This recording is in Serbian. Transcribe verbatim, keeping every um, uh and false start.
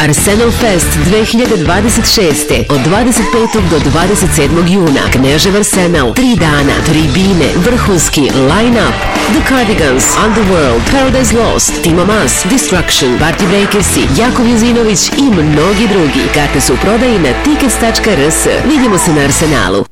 Arsenal Fest dve hiljade dvadeset šeste. Od dvadeset petog do dvadeset sedmog juna. Knežev Arsenal. Tri dana, tribine, vrhunski line-up. The Cardigans, Underworld, Paradise Lost, Timo Mas, Destruction, Party Breakersi, Jakov Jezinović i mnogi drugi. Karte su u prodaji na tickets tačka r s. Vidimo se na Arsenalu.